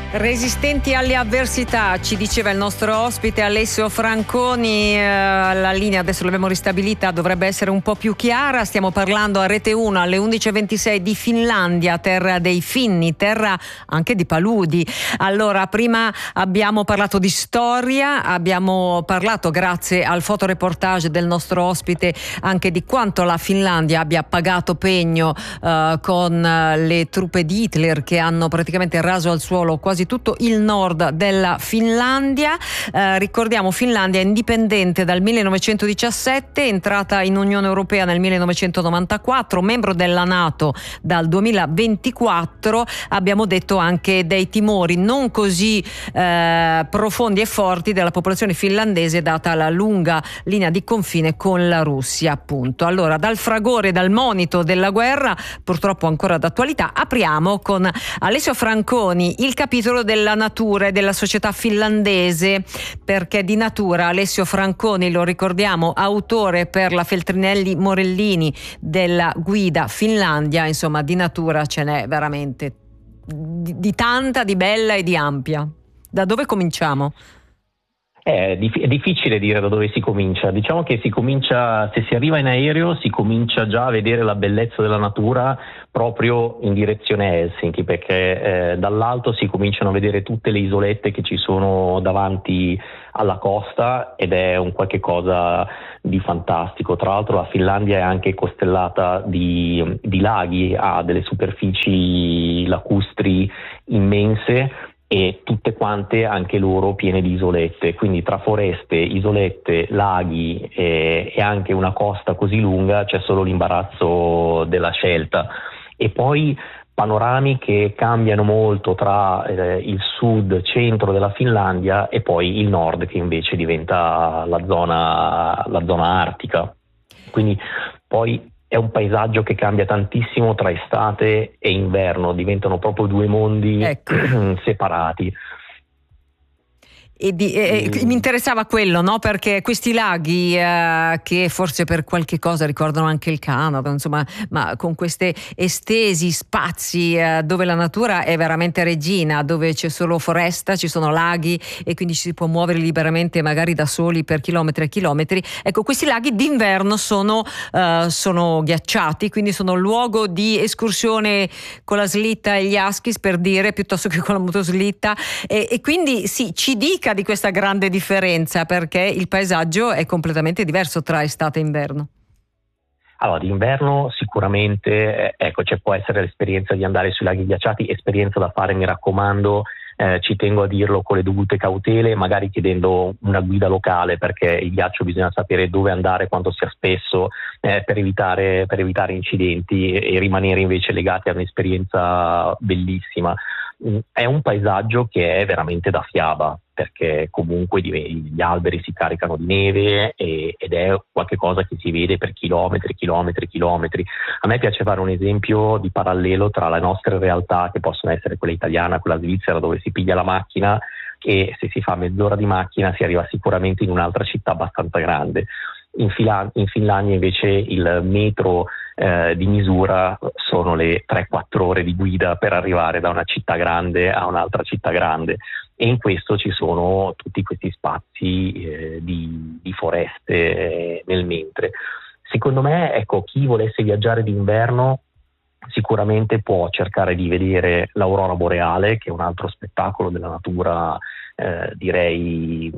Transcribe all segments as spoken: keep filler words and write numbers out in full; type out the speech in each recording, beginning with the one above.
Resistenti alle avversità, ci diceva il nostro ospite Alessio Franconi. Eh, la linea adesso l'abbiamo ristabilita, dovrebbe essere un po' più chiara. Stiamo parlando a Rete uno alle undici e ventisei di Finlandia, terra dei Finni, terra anche di paludi. Allora, prima abbiamo parlato di storia, abbiamo parlato, grazie al fotoreportage del nostro ospite, anche di quanto la Finlandia abbia pagato pegno eh, con le truppe di Hitler, che hanno praticamente raso al suolo quasi tutto il nord della Finlandia. Eh, ricordiamo, Finlandia è indipendente dal millenovecentodiciassette, entrata in Unione Europea nel millenovecentonovantaquattro, membro della NATO dal duemilaventiquattro. Abbiamo detto anche dei timori non così eh, profondi e forti della popolazione finlandese, data la lunga linea di confine con la Russia, appunto. Allora, dal fragore, dal monito della guerra, purtroppo ancora d'attualità, apriamo con Alessio Franconi il capitolo della natura e della società finlandese, perché di natura Alessio Franconi, lo ricordiamo, autore per la Feltrinelli Morellini della guida Finlandia, insomma di natura ce n'è veramente di, di tanta, di bella e di ampia. Da dove cominciamo? È, dif- è difficile dire da dove si comincia. Diciamo che si comincia, se si arriva in aereo, si comincia già a vedere la bellezza della natura proprio in direzione Helsinki, perché eh, dall'alto si cominciano a vedere tutte le isolette che ci sono davanti alla costa, ed è un qualche cosa di fantastico. Tra l'altro la Finlandia è anche costellata di, di laghi, ha delle superfici lacustri immense, e tutte quante anche loro piene di isolette, quindi tra foreste, isolette, laghi e, e anche una costa così lunga c'è solo l'imbarazzo della scelta. E poi panorami che cambiano molto tra eh, il sud, centro della Finlandia e poi il nord, che invece diventa la zona, la zona artica. Quindi poi è un paesaggio che cambia tantissimo tra estate e inverno, diventano proprio due mondi, ecco, separati. E, di, e, e mi interessava quello, no? Perché questi laghi eh, che forse per qualche cosa ricordano anche il Canada, insomma, ma con queste estesi spazi eh, dove la natura è veramente regina, dove c'è solo foresta, ci sono laghi e quindi ci si può muovere liberamente, magari da soli, per chilometri e chilometri. Ecco, questi laghi d'inverno sono, eh, sono ghiacciati, quindi sono luogo di escursione con la slitta e gli askis, per dire, piuttosto che con la motoslitta, e, e quindi sì, ci dica di questa grande differenza, perché il paesaggio è completamente diverso tra estate e inverno. Allora, d'inverno sicuramente, eh, ecco, c'è può essere l'esperienza di andare sui laghi ghiacciati, esperienza da fare, mi raccomando, eh, ci tengo a dirlo con le dovute cautele, magari chiedendo una guida locale, perché il ghiaccio bisogna sapere dove andare, quanto sia spesso, eh, per evitare, per evitare incidenti e, e rimanere invece legati a un'esperienza bellissima. È un paesaggio che è veramente da fiaba, perché comunque gli alberi si caricano di neve e, ed è qualcosa che si vede per chilometri, chilometri, chilometri. A me piace fare un esempio di parallelo tra le nostre realtà, che possono essere quella italiana, quella svizzera, dove si piglia la macchina e se si fa mezz'ora di macchina si arriva sicuramente in un'altra città abbastanza grande. In, Fila- in Finlandia invece il metro eh, di misura sono le tre quattro ore di guida per arrivare da una città grande a un'altra città grande, e in questo ci sono tutti questi spazi eh, di, di foreste eh, nel mentre. Secondo me, ecco, chi volesse viaggiare d'inverno sicuramente può cercare di vedere l'aurora boreale, che è un altro spettacolo della natura, eh, direi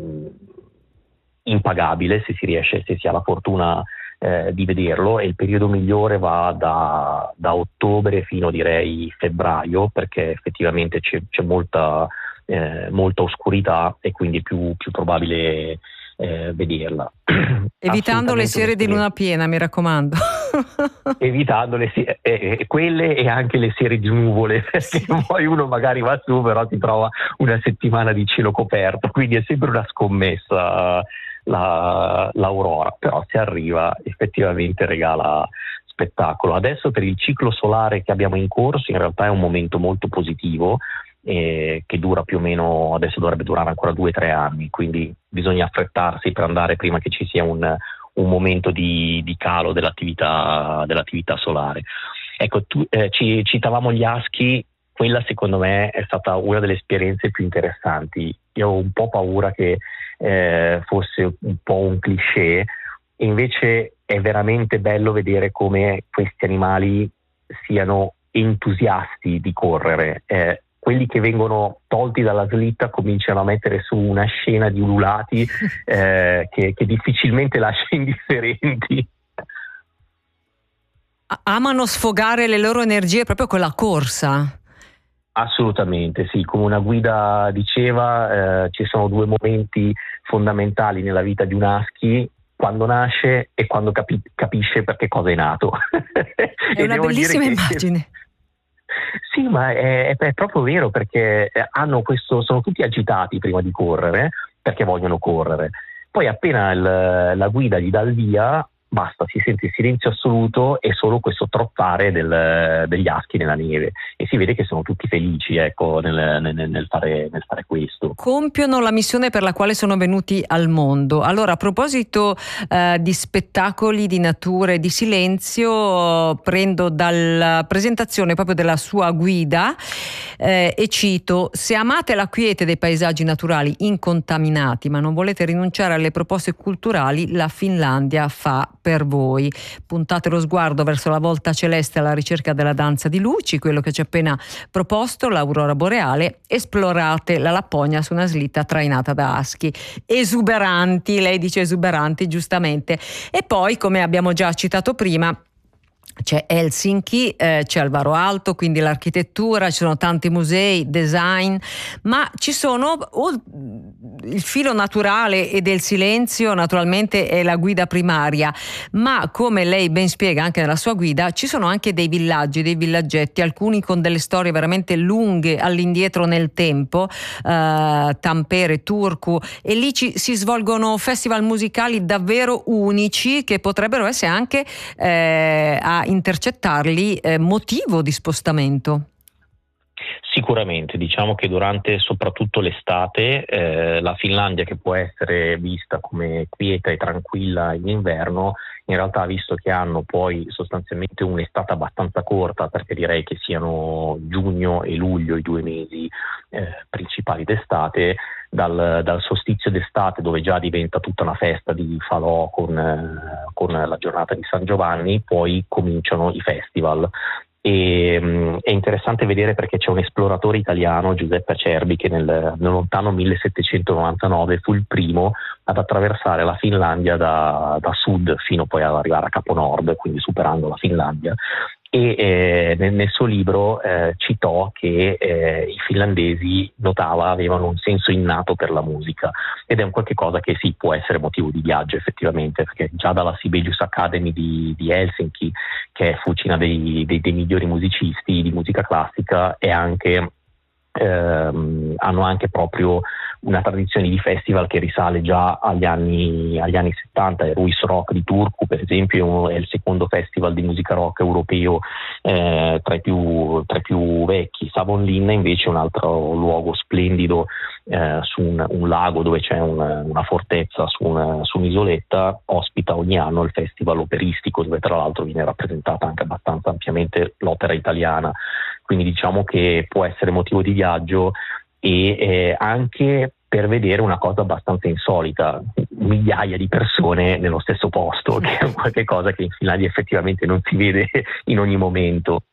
impagabile, se si riesce, se si ha la fortuna eh, di vederlo, e il periodo migliore va da, da ottobre fino, direi, febbraio, perché effettivamente c'è, c'è molta, eh, molta oscurità e quindi è più, più probabile eh, vederla. Evitando le sere di luna piena, mi raccomando. Evitando le eh, eh, quelle e anche le sere di nuvole, perché sì, poi uno magari va su, però si trova una settimana di cielo coperto, quindi è sempre una scommessa la, l'aurora, però se arriva effettivamente regala spettacolo. Adesso per il ciclo solare che abbiamo in corso in realtà è un momento molto positivo, eh, che dura più o meno, adesso dovrebbe durare ancora due o tre anni, quindi bisogna affrettarsi per andare prima che ci sia un, un momento di, di calo dell'attività, dell'attività solare. Ecco, tu, eh, ci, citavamo gli aschi. quella secondo me è stata una delle esperienze più interessanti. Io ho un po' paura che eh, fosse un po' un cliché, e invece è veramente bello vedere come questi animali siano entusiasti di correre. Eh, quelli che vengono tolti dalla slitta cominciano a mettere su una scena di ululati eh, che, che difficilmente lascia indifferenti. Amano sfogare le loro energie proprio con la corsa. Assolutamente, sì. Come una guida diceva, eh, ci sono due momenti fondamentali nella vita di un husky: quando nasce e quando capi- capisce perché cosa è nato. È una bellissima immagine. Sì, ma è, è proprio vero, perché hanno questo, sono tutti agitati prima di correre perché vogliono correre. Poi appena il, la guida gli dà il via, basta, si sente il silenzio assoluto e solo questo trottare del, degli husky nella neve, e si vede che sono tutti felici, ecco, nel, nel, nel, fare, nel fare questo. Compiono la missione per la quale sono venuti al mondo. Allora, a proposito eh, di spettacoli di natura e di silenzio, prendo dalla presentazione proprio della sua guida eh, e cito: se amate la quiete dei paesaggi naturali incontaminati ma non volete rinunciare alle proposte culturali, la Finlandia fa per voi. Puntate lo sguardo verso la volta celeste alla ricerca della danza di luci, quello che ci ha appena proposto, l'aurora boreale. Esplorate la Lapponia su una slitta trainata da husky esuberanti, lei dice esuberanti giustamente. E poi, come abbiamo già citato prima, c'è Helsinki, eh, c'è Alvaro Aalto, quindi l'architettura, ci sono tanti musei, design, ma ci sono oh, il filo naturale e del silenzio naturalmente è la guida primaria, ma come lei ben spiega anche nella sua guida, ci sono anche dei villaggi, dei villaggetti, alcuni con delle storie veramente lunghe all'indietro nel tempo, eh, Tampere, Turku, e lì ci, si svolgono festival musicali davvero unici che potrebbero essere anche eh, a intercettarli eh, motivo di spostamento. Sicuramente, diciamo che durante soprattutto l'estate eh, la Finlandia, che può essere vista come quieta e tranquilla in inverno, in realtà, visto che hanno poi sostanzialmente un'estate abbastanza corta, perché direi che siano giugno e luglio i due mesi eh, principali d'estate, dal, dal solstizio d'estate, dove già diventa tutta una festa di falò con, eh, con la giornata di San Giovanni, poi cominciano i festival. E, um, è interessante vedere perché c'è un esploratore italiano, Giuseppe Acerbi, che nel, nel lontano millesettecentonovantanove fu il primo ad attraversare la Finlandia da, da sud fino poi ad arrivare a Capo Nord, quindi superando la Finlandia. E eh, nel, nel suo libro eh, citò che eh, i finlandesi, notava, avevano un senso innato per la musica, ed è un qualche cosa che sì, può essere motivo di viaggio effettivamente, perché già dalla Sibelius Academy di, di Helsinki, che è fucina dei, dei, dei migliori musicisti di musica classica, e anche ehm, hanno anche proprio una tradizione di festival che risale già agli anni, agli anni settanta. Il Ruis Rock di Turku, per esempio, è il secondo festival di musica rock europeo eh, tra i più, tra i più vecchi. Savonlinna invece è un altro luogo splendido eh, su un, un lago dove c'è un, una fortezza su, una, su un'isoletta, ospita ogni anno il festival operistico, dove tra l'altro viene rappresentata anche abbastanza ampiamente l'opera italiana. Quindi diciamo che può essere motivo di viaggio, e eh, anche per vedere una cosa abbastanza insolita: migliaia di persone nello stesso posto, che è qualche cosa che in Finlandia effettivamente non si vede in ogni momento.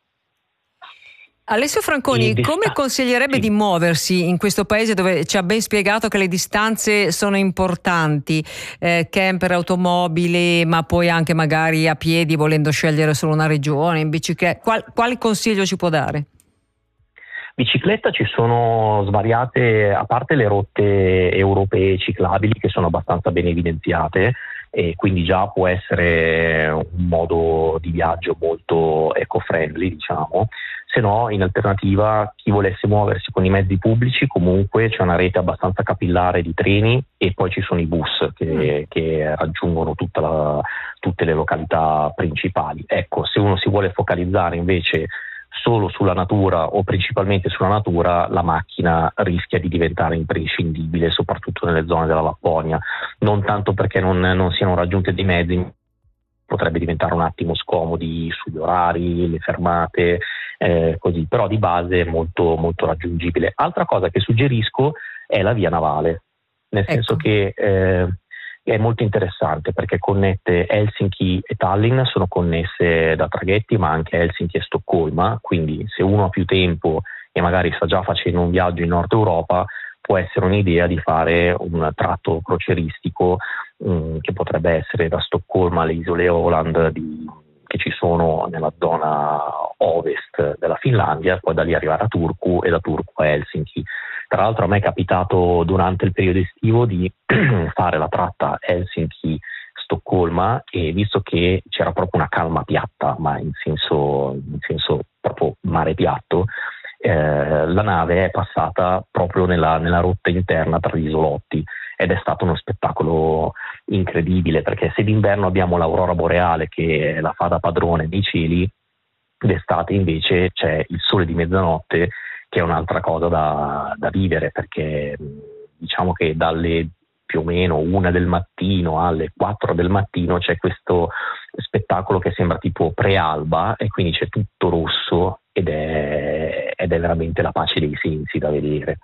Alessio Franconi, desta- come consiglierebbe sì. di muoversi in questo paese dove ci ha ben spiegato che le distanze sono importanti, eh, camper, automobili, ma poi anche magari a piedi volendo scegliere solo una regione, in bicicletta? Qual, quale consiglio ci può dare? Bicicletta ci sono svariate, a parte le rotte europee ciclabili che sono abbastanza ben evidenziate, e quindi già può essere un modo di viaggio molto eco-friendly, diciamo. Se no, in alternativa, chi volesse muoversi con i mezzi pubblici, comunque c'è una rete abbastanza capillare di treni, e poi ci sono i bus che, che raggiungono tutta la, tutte le località principali. Ecco, se uno si vuole focalizzare invece solo sulla natura o principalmente sulla natura, la macchina rischia di diventare imprescindibile, soprattutto nelle zone della Lapponia, non tanto perché non, non siano raggiunte dei mezzi, potrebbe diventare un attimo scomodi sugli orari, le fermate, eh, così, però di base è molto, molto raggiungibile. Altra cosa che suggerisco è la via navale, nel Ecco. senso che eh, è molto interessante perché connette Helsinki e Tallinn, sono connesse da traghetti, ma anche Helsinki e Stoccolma, quindi se uno ha più tempo e magari sta già facendo un viaggio in Nord Europa, può essere un'idea di fare un tratto crocieristico mh, che potrebbe essere da Stoccolma alle isole Åland di, che ci sono nella zona ovest della Finlandia, poi da lì arrivare a Turku e da Turku a Helsinki. Tra l'altro a me è capitato durante il periodo estivo di fare la tratta Helsinki-Stoccolma e visto che c'era proprio una calma piatta, ma in senso, in senso proprio mare piatto, Eh, la nave è passata proprio nella, nella rotta interna tra gli isolotti ed è stato uno spettacolo incredibile, perché se d'inverno abbiamo l'aurora boreale che la fa da padrone nei cieli, d'estate invece c'è il sole di mezzanotte che è un'altra cosa da, da vivere, perché diciamo che dalle più o meno una del mattino alle quattro del mattino c'è questo spettacolo che sembra tipo prealba e quindi c'è tutto rosso ed è, ed è veramente la pace dei sensi da vedere.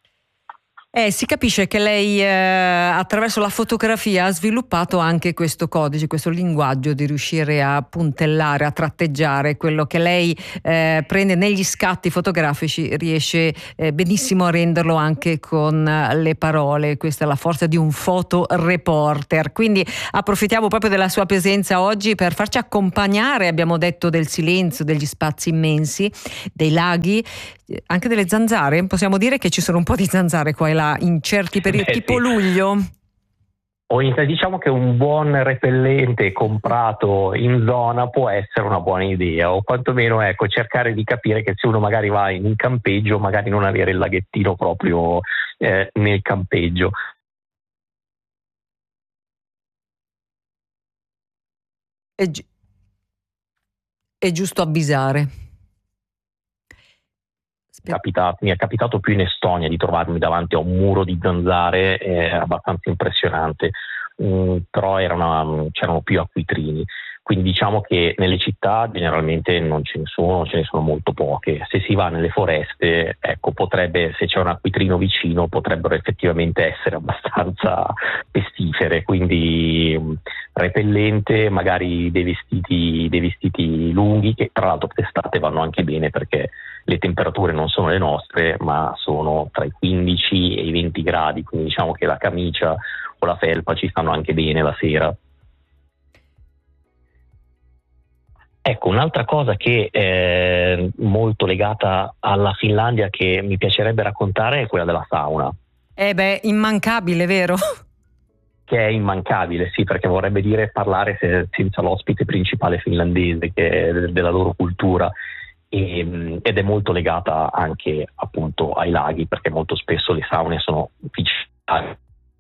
Eh, si capisce che lei eh, attraverso la fotografia ha sviluppato anche questo codice, questo linguaggio di riuscire a puntellare, a tratteggiare quello che lei eh, prende negli scatti fotografici, riesce eh, benissimo a renderlo anche con le parole. Questa è la forza di un fotoreporter. Quindi approfittiamo proprio della sua presenza oggi per farci accompagnare, abbiamo detto, del silenzio, degli spazi immensi, dei laghi, anche delle zanzare. Possiamo dire che ci sono un po' di zanzare qua e là in certi periodi, Beh, tipo sì. luglio. O in, diciamo che un buon repellente comprato in zona può essere una buona idea, o quantomeno ecco cercare di capire che se uno magari va in un campeggio magari non avere il laghettino proprio eh, nel campeggio. È, gi- è giusto avvisare. Capitato, mi è capitato più in Estonia di trovarmi davanti a un muro di zanzare, eh, abbastanza impressionante, mm, però era una, c'erano più acquitrini, quindi diciamo che nelle città generalmente non ce ne sono, ce ne sono molto poche. Se si va nelle foreste, ecco, potrebbe, se c'è un acquitrino vicino, potrebbero effettivamente essere abbastanza pestifere, quindi mm, repellente, magari dei vestiti, dei vestiti lunghi, che tra l'altro d'estate vanno anche bene perché le temperature non sono le nostre, ma sono tra i quindici e i venti gradi, quindi diciamo che la camicia o la felpa ci stanno anche bene la sera. Ecco, un'altra cosa che è molto legata alla Finlandia che mi piacerebbe raccontare è quella della sauna. Eh beh, immancabile, vero? Che è immancabile, sì, perché vorrebbe dire parlare se, senza l'ospite principale finlandese, che è della loro cultura. E, ed è molto legata anche appunto ai laghi, perché molto spesso le saune sono vicine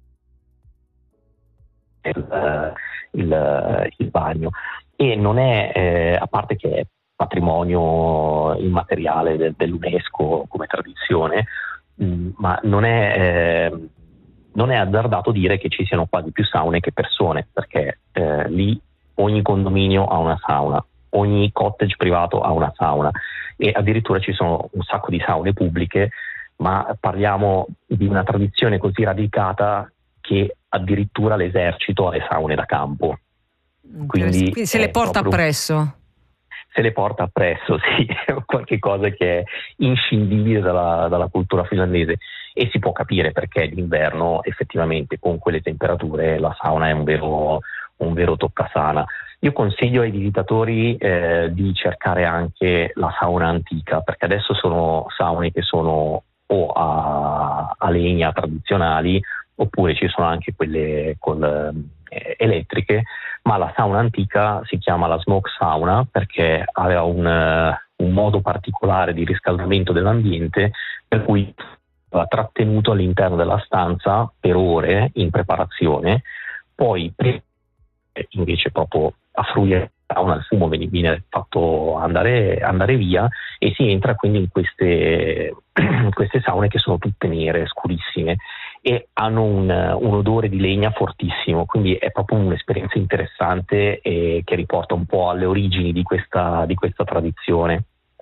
il, il, il bagno, e non è eh, a parte che è patrimonio immateriale del, dell'UNESCO come tradizione, mh, ma non è eh, non è azzardato dire che ci siano quasi più saune che persone, perché eh, lì ogni condominio ha una sauna, ogni cottage privato ha una sauna e addirittura ci sono un sacco di saune pubbliche, ma parliamo di una tradizione così radicata che addirittura l'esercito ha le saune da campo. Quindi, Quindi se le porta proprio, appresso. Se le porta appresso, sì, è qualche cosa che è inscindibile dalla, dalla cultura finlandese, e si può capire perché d'inverno effettivamente con quelle temperature la sauna è un vero, un vero toccasana. Io consiglio ai visitatori eh, di cercare anche la sauna antica, perché adesso sono saune che sono o a, a legna tradizionali, oppure ci sono anche quelle con, eh, elettriche, ma la sauna antica si chiama la smoke sauna perché aveva un, uh, un modo particolare di riscaldamento dell'ambiente, per cui va trattenuto all'interno della stanza per ore in preparazione, poi invece proprio a fruire il fumo viene fatto andare, andare via, e si entra quindi in queste, queste saune che sono tutte nere, scurissime, e hanno un, un odore di legna fortissimo, quindi è proprio un'esperienza interessante e che riporta un po' alle origini di questa, di questa tradizione.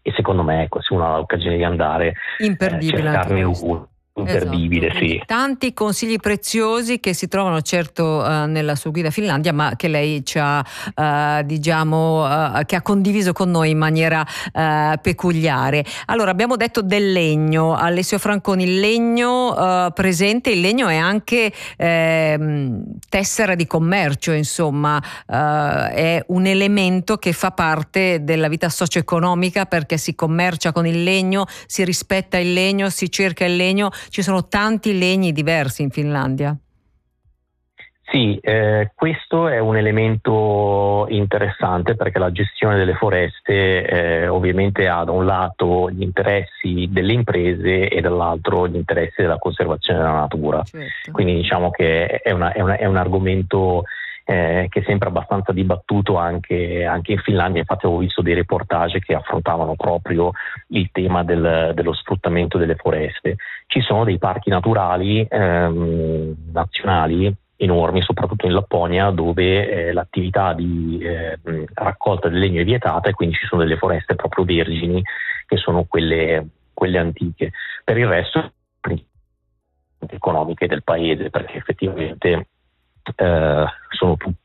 e secondo me ecco, se uno ha l'occasione di andare, imperdibile, eh, cercarne anche uno. Imperdibile, esatto. Sì. Tanti consigli preziosi che si trovano certo uh, nella sua guida Finlandia, ma che lei ci ha, uh, diciamo, uh, che ha condiviso con noi in maniera uh, peculiare. Allora, abbiamo detto del legno, Alessio Franconi, il legno uh, presente, il legno è anche eh, tessera di commercio, insomma, uh, è un elemento che fa parte della vita socio-economica, perché si commercia con il legno, si rispetta il legno, si cerca il legno. Ci sono tanti legni diversi in Finlandia. Sì, eh, questo è un elemento interessante perché la gestione delle foreste eh, ovviamente ha da un lato gli interessi delle imprese e dall'altro gli interessi della conservazione della natura. Certo. Quindi diciamo che è, una, è, una, è un argomento eh, che è sempre abbastanza dibattuto anche, anche in Finlandia. Infatti avevo visto dei reportage che affrontavano proprio il tema del, dello sfruttamento delle foreste. Ci sono dei parchi naturali ehm, nazionali enormi, soprattutto in Lapponia, dove eh, l'attività di eh, raccolta del legno è vietata, e quindi ci sono delle foreste proprio vergini che sono quelle, quelle antiche. Per il resto economiche del paese, perché effettivamente eh, sono tutti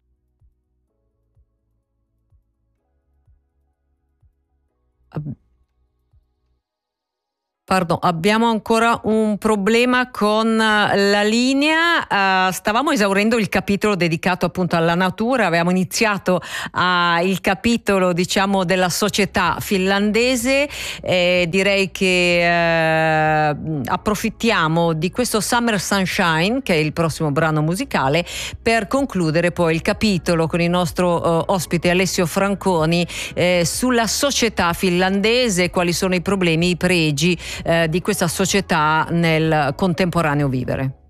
Pardon, abbiamo ancora un problema con la linea. Uh, stavamo esaurendo il capitolo dedicato appunto alla natura. Avevamo iniziato uh, il capitolo, diciamo, della società finlandese. Eh, direi che uh, approfittiamo di questo Summer Sunshine, che è il prossimo brano musicale, per concludere poi il capitolo con il nostro uh, ospite Alessio Franconi eh, sulla società finlandese, quali sono i problemi, i pregi di questa società nel contemporaneo vivere.